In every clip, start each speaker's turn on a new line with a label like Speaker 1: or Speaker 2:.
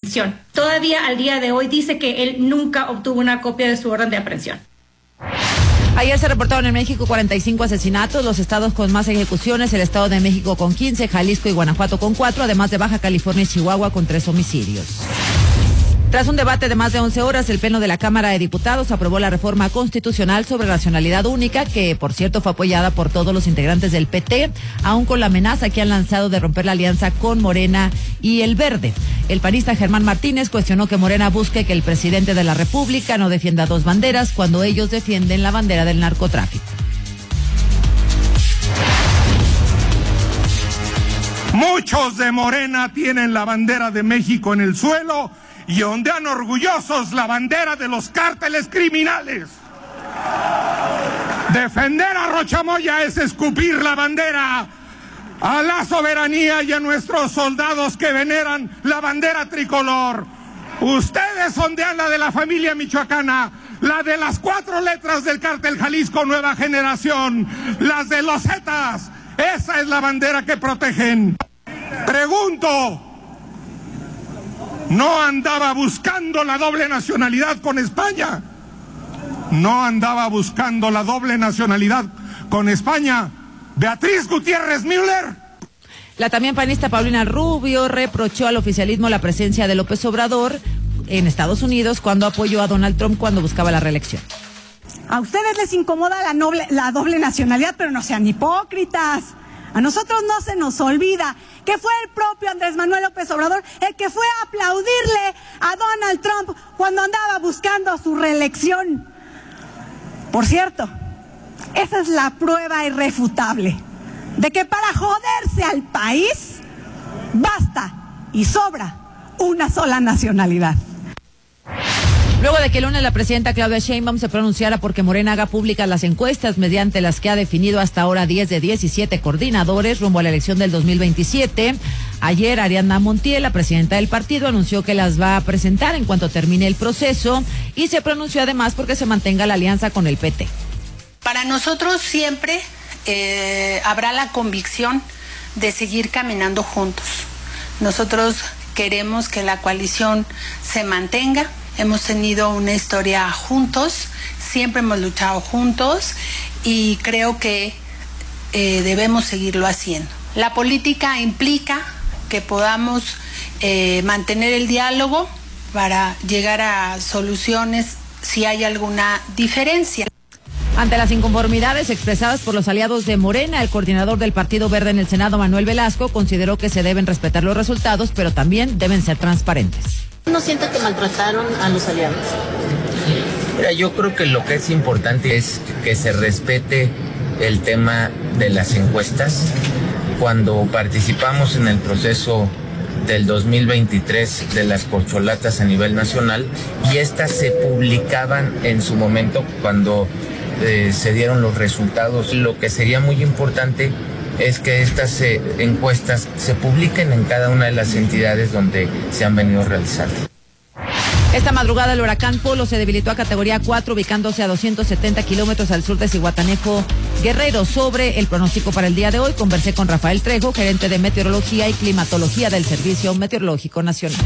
Speaker 1: jurisdicción. Todavía al día de hoy dice que él nunca obtuvo una copia de su orden de aprehensión.
Speaker 2: Ayer se reportaron en México 45 asesinatos, los estados con más ejecuciones, el Estado de México con 15, Jalisco y Guanajuato con 4, además de Baja California y Chihuahua con 3 homicidios. Tras un debate de más de 11 horas, el Pleno de la Cámara de Diputados aprobó la reforma constitucional sobre nacionalidad única, que por cierto fue apoyada por todos los integrantes del PT, aun con la amenaza que han lanzado de romper la alianza con Morena y el Verde. El panista Germán Martínez cuestionó que Morena busque que el presidente de la República no defienda dos banderas cuando ellos defienden la bandera del narcotráfico.
Speaker 3: Muchos de Morena tienen la bandera de México en el suelo y ondean orgullosos la bandera de los cárteles criminales. Defender a Rocha Moya es escupir la bandera a la soberanía y a nuestros soldados que veneran la bandera tricolor. Ustedes ondean la de la familia michoacana, la de las 4 letras del cártel Jalisco Nueva Generación, las de los Zetas. Esa es la bandera que protegen. Pregunto, ¿no andaba buscando la doble nacionalidad con España? ¿No andaba buscando la doble nacionalidad con España Beatriz Gutiérrez Müller?
Speaker 2: La también panista Paulina Rubio reprochó al oficialismo la presencia de López Obrador en Estados Unidos cuando apoyó a Donald Trump cuando buscaba la reelección.
Speaker 4: A ustedes les incomoda la doble nacionalidad, pero no sean hipócritas. A nosotros no se nos olvida que fue el propio Andrés Manuel López Obrador el que fue a aplaudirle a Donald Trump cuando andaba buscando su reelección. Por cierto, esa es la prueba irrefutable de que para joderse al país basta y sobra una sola nacionalidad.
Speaker 2: Luego de que el lunes la presidenta Claudia Sheinbaum se pronunciara porque Morena haga públicas las encuestas mediante las que ha definido hasta ahora 10 de 17 coordinadores rumbo a la elección del 2027, ayer Ariadna Montiel, la presidenta del partido, anunció que las va a presentar en cuanto termine el proceso y se pronunció además porque se mantenga la alianza con el PT.
Speaker 5: Para nosotros siempre habrá la convicción de seguir caminando juntos. Nosotros queremos que la coalición se mantenga. Hemos tenido una historia juntos, siempre hemos luchado juntos y creo que debemos seguirlo haciendo. La política implica que podamos mantener el diálogo para llegar a soluciones si hay alguna diferencia.
Speaker 2: Ante las inconformidades expresadas por los aliados de Morena, el coordinador del Partido Verde en el Senado, Manuel Velasco, consideró que se deben respetar los resultados, pero también deben ser transparentes.
Speaker 6: ¿No siente que maltrataron a los aliados?
Speaker 7: Mira, yo creo que lo que es importante es que se respete el tema de las encuestas. Cuando participamos en el proceso del 2023 de las corcholatas a nivel nacional, y estas se publicaban en su momento cuando se dieron los resultados, lo que sería muy importante es que estas encuestas se publiquen en cada una de las entidades donde se han venido realizando.
Speaker 2: Esta madrugada el huracán Polo se debilitó a categoría 4, ubicándose a 270 kilómetros al sur de Zihuatanejo, Guerrero. Sobre el pronóstico para el día de hoy, conversé con Rafael Trejo, gerente de Meteorología y Climatología del Servicio Meteorológico Nacional.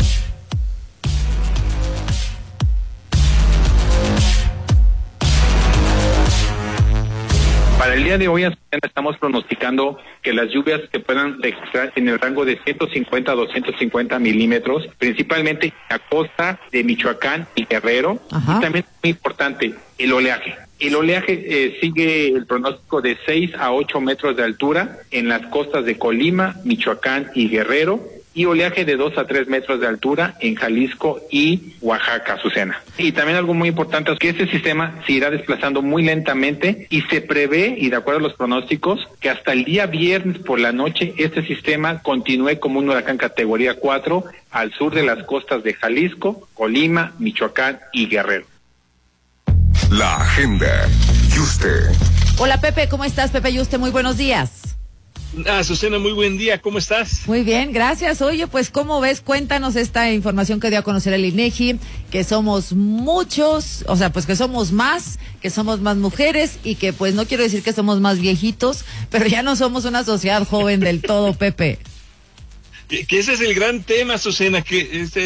Speaker 8: Para el día de hoy estamos pronosticando que las lluvias se puedan registrar en el rango de 150 a 250 milímetros, principalmente en la costa de Michoacán y Guerrero. Ajá. Y también es muy importante el oleaje. El oleaje sigue el pronóstico de 6 a 8 metros de altura en las costas de Colima, Michoacán y Guerrero, y oleaje de 2 a 3 metros de altura en Jalisco y Oaxaca, Azucena. Y también algo muy importante es que este sistema se irá desplazando muy lentamente y se prevé, y de acuerdo a los pronósticos, que hasta el día viernes por la noche este sistema continúe como un huracán categoría 4 al sur de las costas de Jalisco, Colima, Michoacán y Guerrero.
Speaker 9: La agenda. Yuste.
Speaker 2: Hola Pepe, ¿cómo estás? Pepe Yuste, muy buenos días.
Speaker 10: Azucena, muy buen día, ¿cómo estás?
Speaker 2: Muy bien, gracias. Oye, pues, ¿cómo ves? Cuéntanos esta información que dio a conocer el INEGI, que somos muchos, o sea, pues que somos más mujeres y que, pues, no quiero decir que somos más viejitos, pero ya no somos una sociedad joven del todo, Pepe.
Speaker 10: Que ese es el gran tema, Azucena, que